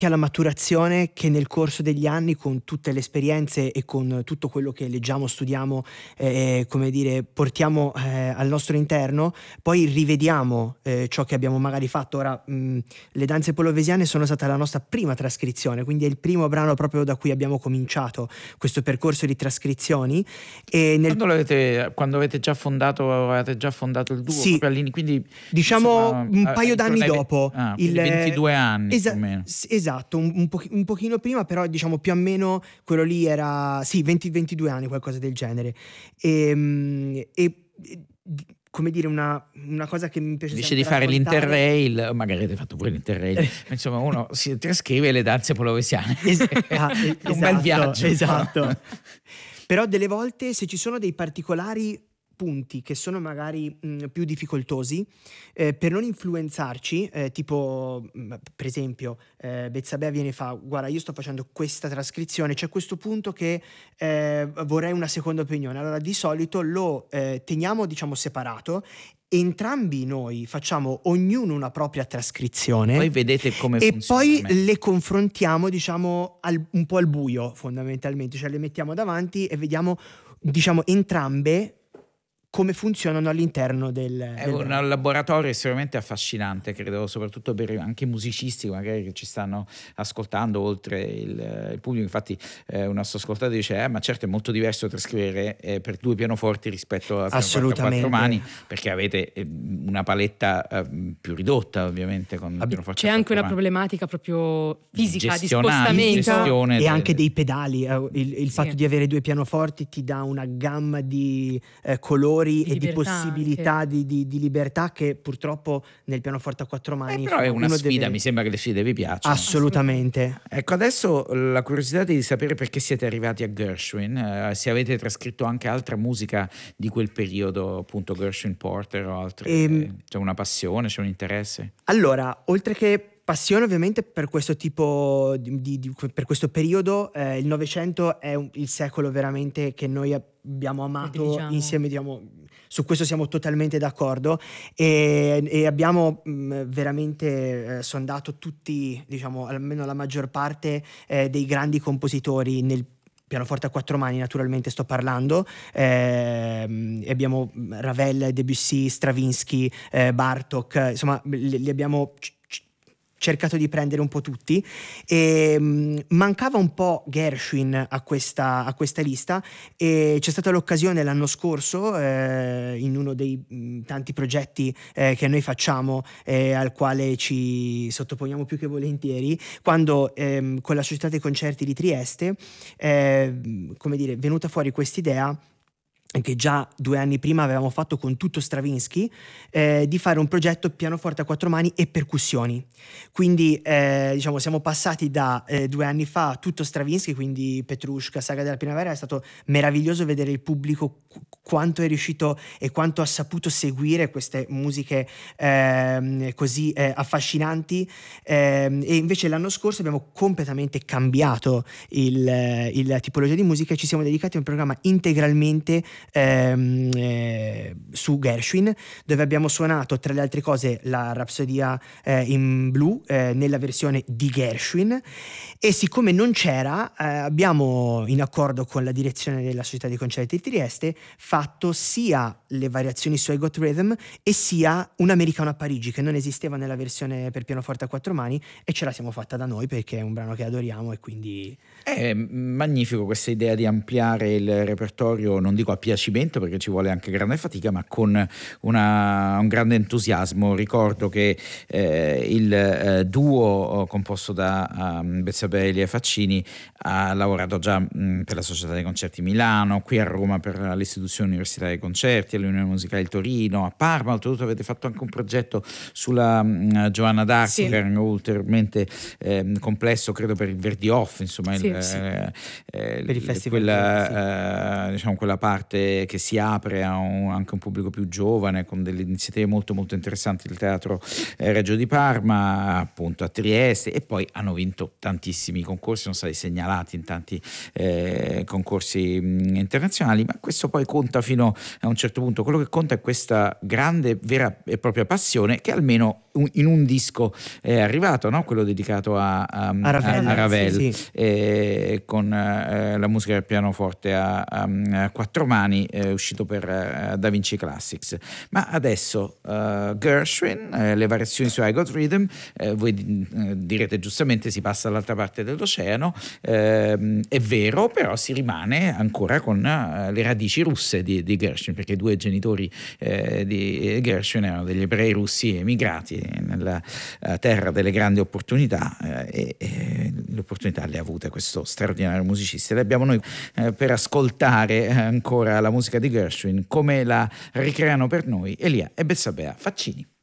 alla maturazione che nel corso degli anni, con tutte le esperienze e con tutto quello che leggiamo, studiamo, come dire, portiamo al nostro interno, poi rivediamo ciò che abbiamo magari fatto. Ora, le danze polovesiane sono stata la nostra prima trascrizione, quindi è il primo brano proprio da cui abbiamo cominciato questo percorso di trascrizioni. E Quando avete già fondato il duo? Sì, proprio quindi diciamo insomma, un paio d'anni intorno dopo. quindi 22 anni più o meno. Esatto, un pochino prima, però diciamo più o meno quello lì era 22 anni, qualcosa del genere. Come dire, una cosa che mi piace Dice di sempre fare raccontare. l'Interrail, magari avete fatto pure l'Interrail, insomma uno si trascrive le danze polovesiane. È un bel viaggio. Esatto. Però delle volte, se ci sono dei particolari punti che sono magari più difficoltosi, per non influenzarci, tipo per esempio Betsabé viene e fa: guarda, io sto facendo questa trascrizione, c'è questo punto che vorrei una seconda opinione. Allora di solito lo teniamo, diciamo, separato. Entrambi noi facciamo ognuno una propria trascrizione, poi vedete come e funziona poi meglio. le confrontiamo, diciamo, un po' al buio, fondamentalmente, cioè le mettiamo davanti e vediamo, diciamo, entrambe come funzionano all'interno del È un laboratorio estremamente affascinante, credo, soprattutto per anche i musicisti magari che ci stanno ascoltando, oltre il pubblico. Infatti un nostro ascoltatore dice ma certo è molto diverso trascrivere per due pianoforti rispetto a pianoforte a quattro mani, perché avete una paletta più ridotta, ovviamente, con il pianoforte. C'è anche una problematica proprio fisica di spostamento e anche dei pedali. Il fatto di avere due pianoforti ti dà una gamma di colori e di possibilità di libertà che purtroppo nel pianoforte a quattro mani però è una sfida, mi sembra che le sfide vi piacciono. Assolutamente. Ecco, adesso la curiosità di sapere perché siete arrivati a Gershwin, se avete trascritto anche altra musica di quel periodo, appunto Gershwin, Porter o altre. C'è una passione, c'è un interesse? Allora, oltre che passione ovviamente per questo tipo per questo periodo, il Novecento è il secolo veramente che noi abbiamo amato insieme, diciamo, su questo siamo totalmente d'accordo, e abbiamo veramente sondato tutti, diciamo, almeno la maggior parte dei grandi compositori nel pianoforte a quattro mani, naturalmente sto parlando. Abbiamo Ravel, Debussy, Stravinsky, Bartók, insomma li abbiamo cercato di prendere un po' tutti, e mancava un po' Gershwin a questa lista, e c'è stata l'occasione l'anno scorso, in uno dei tanti progetti che noi facciamo, al quale ci sottoponiamo più che volentieri, quando con la Società dei Concerti di Trieste come dire, è venuta fuori quest'idea che già 2 anni prima avevamo fatto con tutto Stravinsky, di fare un progetto pianoforte a quattro mani e percussioni. Quindi diciamo siamo passati da 2 anni fa tutto Stravinsky, quindi Petrushka, Saga della Primavera. È stato meraviglioso vedere il pubblico quanto è riuscito e quanto ha saputo seguire queste musiche così affascinanti, e invece l'anno scorso abbiamo completamente cambiato la tipologia di musica e ci siamo dedicati a un programma integralmente su Gershwin, dove abbiamo suonato, tra le altre cose, la Rapsodia in blu nella versione di Gershwin. E siccome non c'era, abbiamo, in accordo con la direzione della Società dei Concerti di Trieste, fatto sia le variazioni su I Got Rhythm e sia un americano a Parigi, che non esisteva nella versione per pianoforte a quattro mani, e ce la siamo fatta da noi perché è un brano che adoriamo, e quindi è magnifico questa idea di ampliare il repertorio, non dico a piacimento perché ci vuole anche grande fatica, ma con un grande entusiasmo. Ricordo che il duo composto da Betsabé e Lia Faccini ha lavorato già per la Società dei Concerti Milano, qui a Roma per l'Istituzione Universitaria dei Concerti, all'Unione Musicale di Torino, a Parma. Oltretutto avete fatto anche un progetto sulla Joanna d'Arc, che era ulteriormente complesso, credo, per il Verdi Off, insomma, per il festival, diciamo quella parte che si apre a anche un pubblico più giovane, con delle iniziative molto molto interessanti del Teatro Regio di Parma, appunto a Trieste, e poi hanno vinto tantissimi concorsi, sono stati segnalati in tanti concorsi internazionali, ma questo poi conta fino a un certo punto. Quello che conta è questa grande, vera e propria passione che almeno in un disco è arrivato, no? Quello dedicato a Ravel, sì. Con la musica del pianoforte a quattro mani, uscito per Da Vinci Classics. Ma adesso Gershwin, le variazioni su I Got Rhythm, voi direte giustamente si passa dall'altra parte dell'oceano, è vero, però si rimane ancora con le radici russe di Gershwin, perché i due genitori di Gershwin erano degli ebrei russi emigrati nella terra delle grandi opportunità, e le opportunità le ha avute questo straordinario musicista. E le abbiamo noi per ascoltare ancora la musica di Gershwin, come la ricreano per noi Elia e Bessabea Faccini.